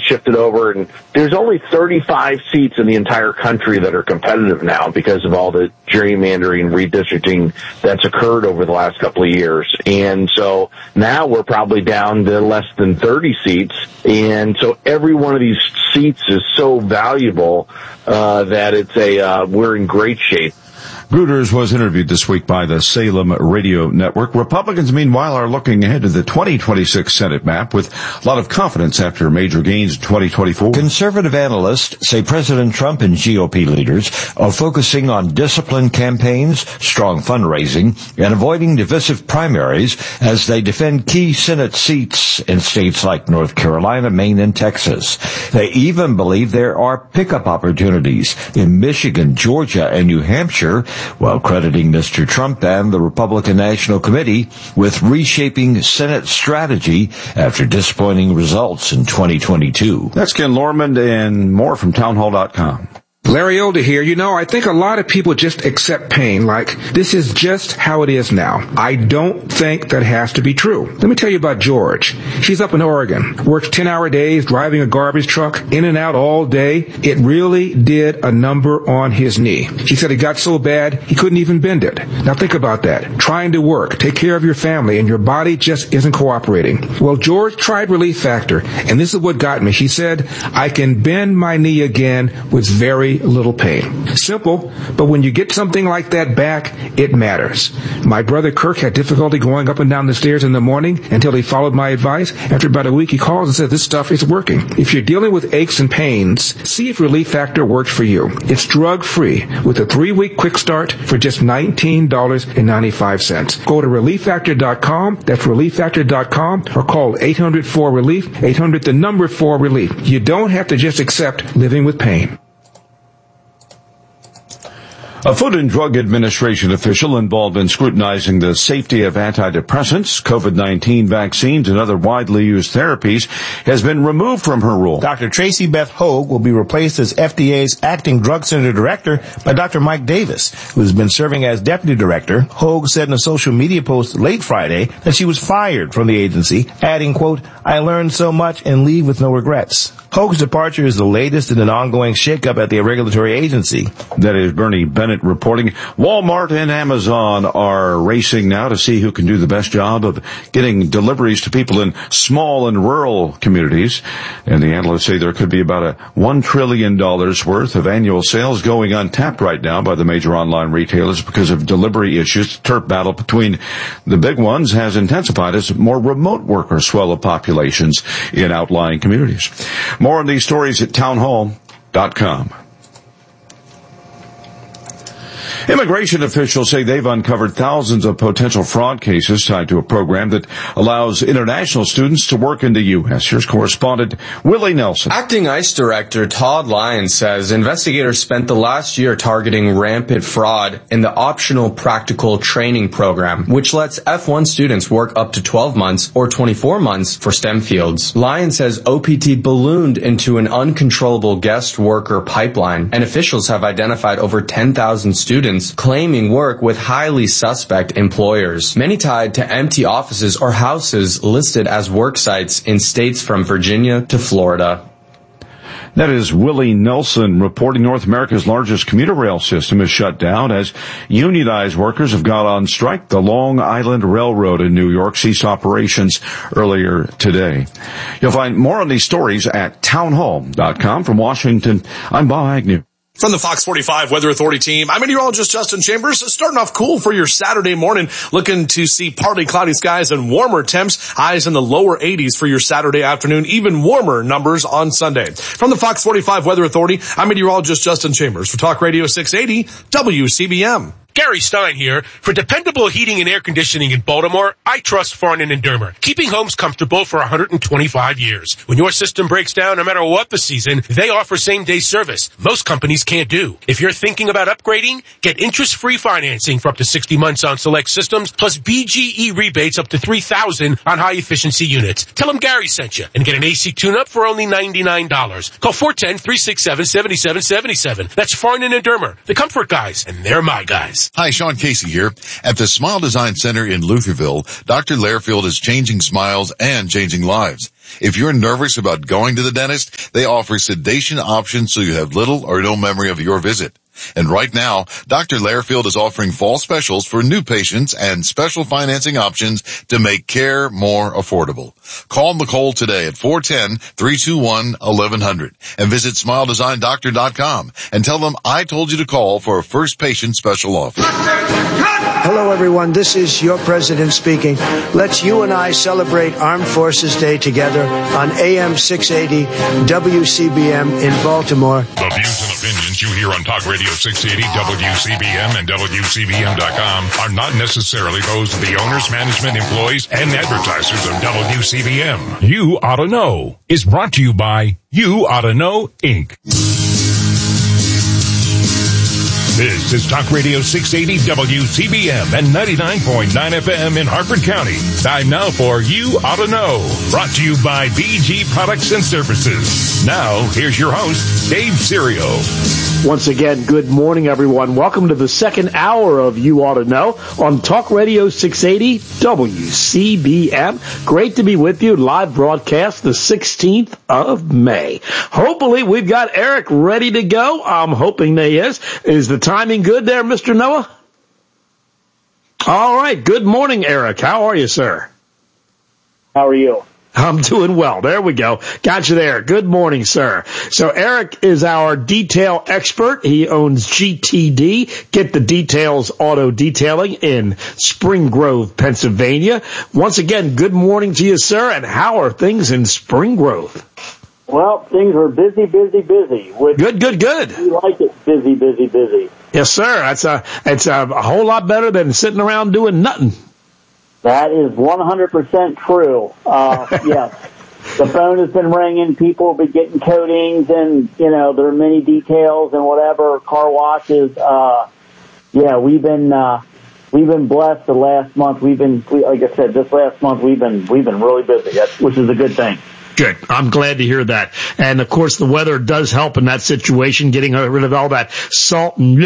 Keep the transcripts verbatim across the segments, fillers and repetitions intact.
shifted over, and there's only thirty-five seats in the entire country that are competitive now because of all the gerrymandering, redistricting that's occurred over the last couple of years. And so now we're probably down to less than thirty seats, and so every one of these seats is so valuable uh, that it's a uh, we're in great shape. Gruters was interviewed this week by the Salem Radio Network. Republicans, meanwhile, are looking ahead to the twenty twenty-six Senate map with a lot of confidence after major gains in twenty twenty-four. Conservative analysts say President Trump and G O P leaders are focusing on disciplined campaigns, strong fundraising, and avoiding divisive primaries as they defend key Senate seats in states like North Carolina, Maine, and Texas. They even believe there are pickup opportunities in Michigan, Georgia, and New Hampshire, while crediting Mister Trump and the Republican National Committee with reshaping Senate strategy after disappointing results in twenty twenty-two. That's Ken Lormond and more from townhall dot com. Larry Older here. You know, I think a lot of people just accept pain like this is just how it is now. I don't think that has to be true. Let me tell you about George. She's up in Oregon, works ten-hour days, driving a garbage truck, in and out all day. It really did a number on his knee. He said it got so bad he couldn't even bend it. Now think about that. Trying to work, take care of your family, and your body just isn't cooperating. Well, George tried Relief Factor, and this is what got me. She said, I can bend my knee again with very little pain. Simple, but when you get something like that back, it matters. My brother Kirk had difficulty going up and down the stairs in the morning until he followed my advice. After about a week, he calls and says, this stuff is working. If you're dealing with aches and pains, see if Relief Factor works for you. It's drug-free with a three-week quick start for just nineteen dollars and ninety-five cents. Go to relief factor dot com, that's relief factor dot com, or call eight hundred four relief, eight hundred the number four relief. You don't have to just accept living with pain. A Food and Drug Administration official involved in scrutinizing the safety of antidepressants, COVID nineteen vaccines, and other widely used therapies has been removed from her role. Doctor Tracy Beth Hogue will be replaced as F D A's acting drug center director by Doctor Mike Davis, who has been serving as deputy director. Hogue said in a social media post late Friday that she was fired from the agency, adding, quote, I learned so much and leave with no regrets. Hogue's departure is the latest in an ongoing shakeup at the regulatory agency. That is Bernie Bennett reporting. Walmart and Amazon are racing now to see who can do the best job of getting deliveries to people in small and rural communities. And the analysts say there could be about a one trillion dollars worth of annual sales going untapped right now by the major online retailers because of delivery issues. The turf battle between the big ones has intensified as more remote workers swell the populations in outlying communities. More on these stories at townhall dot com. Immigration officials say they've uncovered thousands of potential fraud cases tied to a program that allows international students to work in the U S. Here's correspondent Willie Nelson. Acting ICE Director Todd Lyons says investigators spent the last year targeting rampant fraud in the optional practical training program, which lets F one students work up to twelve months or twenty-four months for STEM fields. Lyons says O P T ballooned into an uncontrollable guest worker pipeline, and officials have identified over ten thousand students claiming work with highly suspect employers, many tied to empty offices or houses listed as work sites in states from Virginia to Florida. That is Willie Nelson reporting. North America's largest commuter rail system is shut down as unionized workers have gone on strike. The Long Island Railroad in New York ceased operations earlier today. You'll find more on these stories at townhall dot com. From Washington, I'm Bob Agnew. From the Fox forty-five Weather Authority team, I'm meteorologist Justin Chambers. Starting off cool for your Saturday morning, looking to see partly cloudy skies and warmer temps. Highs in the lower eighties for your Saturday afternoon, even warmer numbers on Sunday. From the Fox forty-five Weather Authority, I'm meteorologist Justin Chambers for Talk Radio six eighty W C B M. Gary Stein here. For dependable heating and air conditioning in Baltimore, I trust Farnan and Dermer, keeping homes comfortable for one hundred twenty-five years. When your system breaks down, no matter what the season, they offer same-day service. Most companies can't do. If you're thinking about upgrading, get interest-free financing for up to sixty months on select systems, plus B G E rebates up to three thousand dollars on high-efficiency units. Tell them Gary sent you and get an A C tune-up for only ninety-nine dollars. Call four one zero, three six seven, seven seven seven seven. That's Farnan and Dermer, the comfort guys, and they're my guys. Hi, Sean Casey here. At the Smile Design Center in Lutherville, Doctor Lairfield is changing smiles and changing lives. If you're nervous about going to the dentist, they offer sedation options so you have little or no memory of your visit. And right now, Doctor Lairfield is offering fall specials for new patients and special financing options to make care more affordable. Call Nicole today at four one zero, three two one, one one zero zero and visit smile design doctor dot com and tell them I told you to call for a first patient special offer. Hello, everyone. This is your president speaking. Let's you and I celebrate Armed Forces Day together on A M six eighty W C B M in Baltimore. The views and opinions you hear on Talk Radio six eighty W C B M and W C B M dot com are not necessarily those of the owners, management, employees, and advertisers of W C B M. You Oughta Know is brought to you by You Oughta Know, Incorporated. This is Talk Radio six eighty W C B M and ninety-nine point nine F M in Harford County. Time now for You Oughta Know, brought to you by B G Products and Services. Now, here's your host, Dave Serio. Once again, good morning, everyone. Welcome to the second hour of You Oughta Know on Talk Radio six eighty W C B M. Great to be with you. Live broadcast the sixteenth of May. Hopefully, we've got Eric ready to go. I'm hoping he is. Is the timing good there, Mister Noah? All right. Good morning, Eric. How are you, sir? How are you? I'm doing well. There we go. Got you there. Good morning, sir. So Eric is our detail expert. He owns G T D, Get the Details Auto Detailing in Spring Grove, Pennsylvania. Once again, good morning to you, sir. And how are things in Spring Grove? Well, things are busy, busy, busy. Which good, good, good. We like it busy, busy, busy. Yes, sir. That's a, it's a, a whole lot better than sitting around doing nothing. That is one hundred percent true. Uh, yes. The phone has been ringing. People will be getting coatings and, you know, there are many details and whatever, car washes. Uh, yeah, we've been, uh, we've been blessed the last month. We've been, we, like I said, this last month we've been, we've been really busy, which is a good thing. Good. I'm glad to hear that. And of course, the weather does help in that situation, getting rid of all that salt and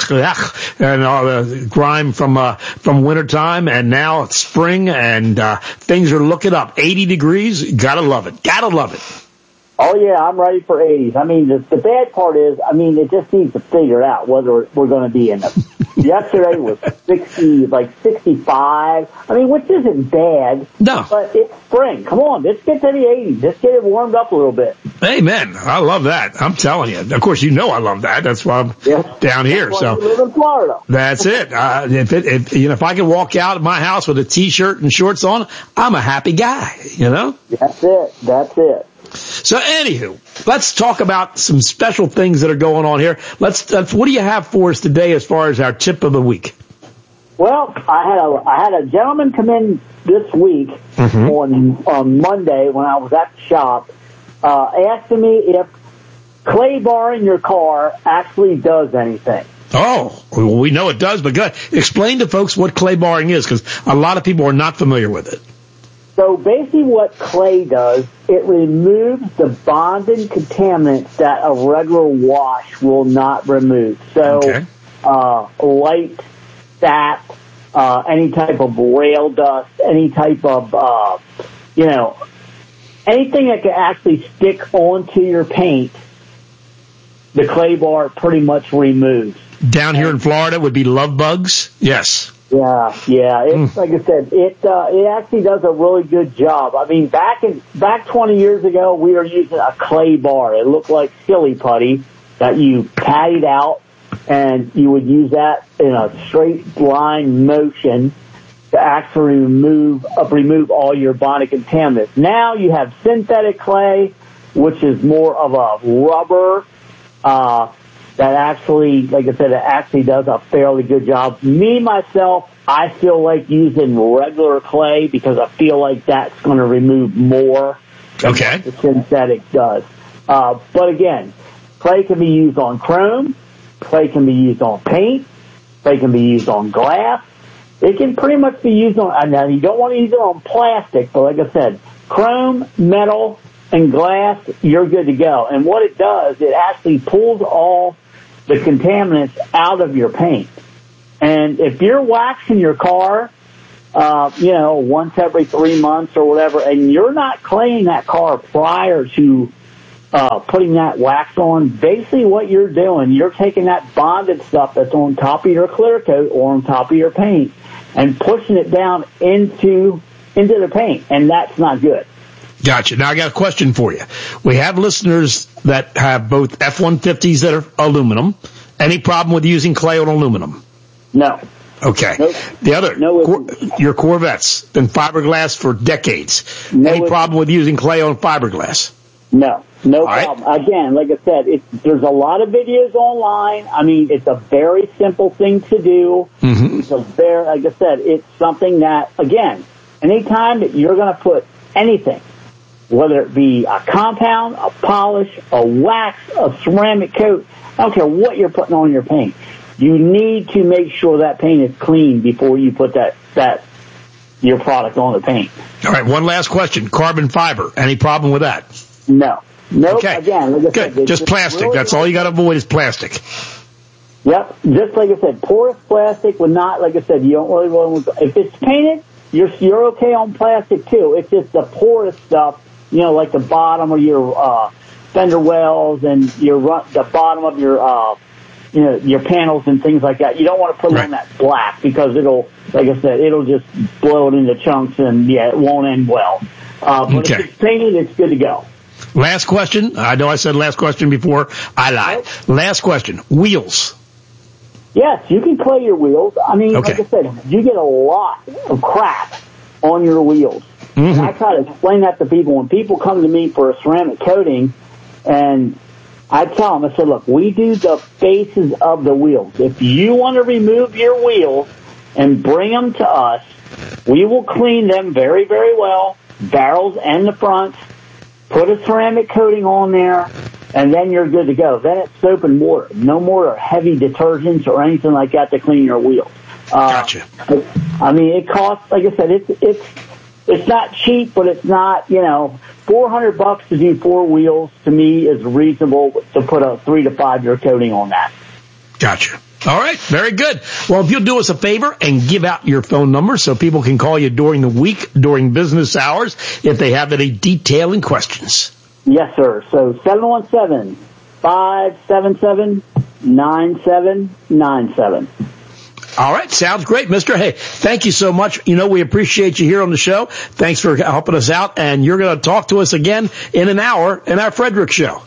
and all the grime from uh, from wintertime. And now it's spring, and uh, things are looking up. eighty degrees. Gotta love it. Gotta love it. Oh yeah, I'm ready for eighties. I mean, the, the bad part is, I mean, it just needs to figure out whether we're going to be in them. Yesterday was sixty, like sixty-five. I mean, which isn't bad. No. But it's spring. Come on, let's get to the eighties. Let's get it warmed up a little bit. Amen. I love that. I'm telling you. Of course, you know I love that. That's why I'm yeah. down here. That's so why you live in Florida. That's it. Uh, if it, if, you know, if I can walk out of my house with a t-shirt and shorts on, I'm a happy guy. You know. That's it. That's it. So, anywho, let's talk about some special things that are going on here. Let's. Uh, what do you have for us today as far as our tip of the week? Well, I had a I had a gentleman come in this week mm-hmm. on on Monday when I was at the shop, uh, asking me if clay bar in your car actually does anything. Oh, well, we know it does, but go ahead. Explain to folks what clay barring is, because a lot of people are not familiar with it. So basically what clay does, it removes the bonding contaminants that a regular wash will not remove. So okay. uh, light, sap, uh, any type of rail dust, any type of, uh, you know, anything that can actually stick onto your paint, the clay bar pretty much removes. Down here in Florida would be love bugs? Yes. Yeah, yeah. It's, mm. like I said, it uh, it actually does a really good job. I mean, back in back twenty years ago, we were using a clay bar. It looked like silly putty that you patted out, and you would use that in a straight line motion to actually remove uh, remove all your bonded contaminants. Now you have synthetic clay, which is more of a rubber. Uh, That actually, like I said, it actually does a fairly good job. Me, myself, I feel like using regular clay because I feel like that's going to remove more okay. than what the synthetic does. Uh, but again, clay can be used on chrome. Clay can be used on paint. Clay can be used on glass. It can pretty much be used on, now you don't want to use it on plastic, but like I said, chrome, metal, and glass, you're good to go. And what it does, it actually pulls all the contaminants out of your paint. And if you're waxing your car uh, you know, once every three months or whatever, and you're not cleaning that car prior to uh, putting that wax on, basically what you're doing, you're taking that bonded stuff that's on top of your clear coat or on top of your paint and pushing it down into into the paint, and that's not good. Gotcha. Now I got a question for you. We have listeners that have both F one fifties that are aluminum. Any problem with using clay on aluminum? No. Okay. Nope. The other, no, cor- your Corvettes, been fiberglass for decades. No, Any problem with using clay on fiberglass? No. No All problem. right. Again, like I said, it's, there's a lot of videos online. I mean, it's a very simple thing to do. Mm-hmm. It's a very, like I said, it's something that, again, anytime that you're going to put anything, whether it be a compound, a polish, a wax, a ceramic coat, I don't care what you're putting on your paint. You need to make sure that paint is clean before you put that, that, your product on the paint. All right, one last question. Carbon fiber. Any problem with that? No. No, okay. Again, like I Good. said, just plastic. Really That's all you got to avoid is plastic. Yep. Just like I said, porous plastic would not, like I said, you don't really want to, if it's painted, you're, you're okay on plastic too. It's just the porous stuff, you know, like the bottom of your, uh, fender wells and your, the bottom of your, uh, you know, your panels and things like that. You don't want to put right. on that black because it'll, like I said, it'll just blow it into chunks and yeah, it won't end well. Uh, but okay. if it's painted, it's good to go. Last question. I know I said last question before. I lied. Last question. Wheels. Yes, you can clay your wheels. I mean, okay. like I said, you get a lot of crap on your wheels. Mm-hmm. And I try to explain that to people. When people come to me for a ceramic coating, and I tell them, I said, look, we do the bases of the wheels. If you want to remove your wheels and bring them to us, we will clean them very, very well, barrels and the fronts, put a ceramic coating on there, and then you're good to go. Then it's soap and water. No more heavy detergents or anything like that to clean your wheels. Uh, gotcha. I mean, it costs, like I said, it's, it's, it's not cheap, but it's not, you know, four hundred bucks to do four wheels to me is reasonable to put a three to five year coating on that. Gotcha. All right. Very good. Well, if you'll do us a favor and give out your phone number so people can call you during the week, during business hours, if they have any detailing questions. Yes, sir. So seven one seven, five seven seven, nine seven nine seven. All right. Sounds great, mister. Hey, thank you so much. You know, we appreciate you here on the show. Thanks for helping us out. And you're going to talk to us again in an hour in our Frederick show.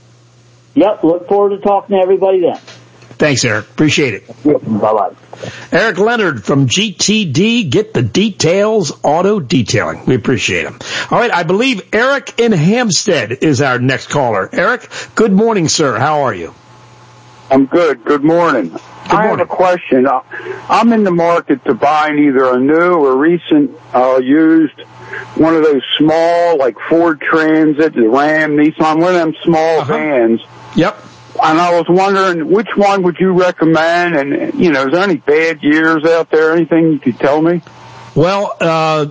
Yep. Look forward to talking to everybody then. Thanks, Eric. Appreciate it. Yep. Bye-bye. Eric Leonard from G T D, Get the Details Auto Detailing. We appreciate him. All right. I believe Eric in Hampstead is our next caller. Eric, good morning, sir. How are you? I'm good. Good morning. Good I morning. have a question. I'm in the market to buy either a new or recent uh, used one of those small, like Ford Transit, the Ram, Nissan, one of them small uh-huh. vans. Yep. And I was wondering, which one would you recommend? And, you know, is there any bad years out there? Anything you could tell me? Well, uh,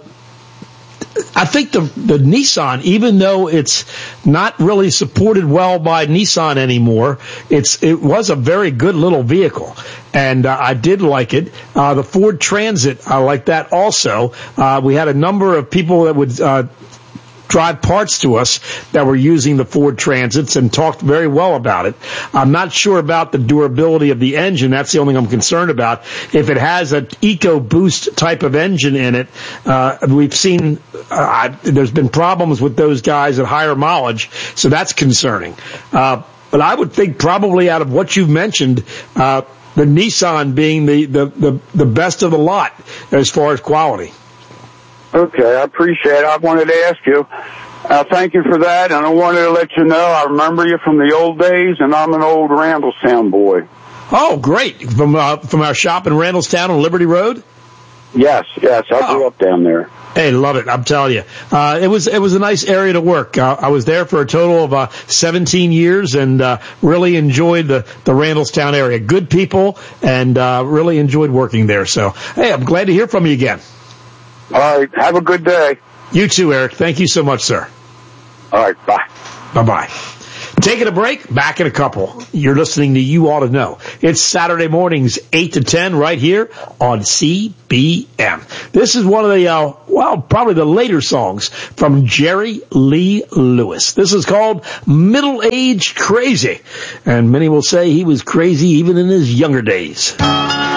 I think the, the Nissan, even though it's not really supported well by Nissan anymore, it's, it was a very good little vehicle. And, uh, I did like it. Uh, the Ford Transit, I like that also. Uh, we had a number of people that would, uh, drive parts to us that were using the Ford Transits and talked very well about it. I'm not sure about the durability of the engine. That's the only thing I'm concerned about. If it has an EcoBoost type of engine in it, uh, we've seen, uh, there's been problems with those guys at higher mileage, so that's concerning. Uh, but I would think probably out of what you've mentioned, uh, the Nissan being the, the, the, the best of the lot as far as quality. Okay, I appreciate it. I wanted to ask you. Uh, thank you for that, and I wanted to let you know I remember you from the old days, and I'm an old Randallstown boy. Oh, great. From uh, from our shop in Randallstown on Liberty Road? Yes, yes, I oh. grew up down there. Hey, love it. I'm telling you. Uh, it was, it was a nice area to work. Uh, I was there for a total of, uh, seventeen years and, uh, really enjoyed the, the Randallstown area. Good people and, uh, really enjoyed working there. So, hey, I'm glad to hear from you again. All right. Have a good day. You too, Eric. Thank you so much, sir. All right. Bye. Bye-bye. Taking a break, back in a couple. You're listening to You Ought to Know. It's Saturday mornings, eight to ten, right here on C B M. This is one of the, uh, well, probably the later songs from Jerry Lee Lewis. This is called Middle Age Crazy. And many will say he was crazy even in his younger days.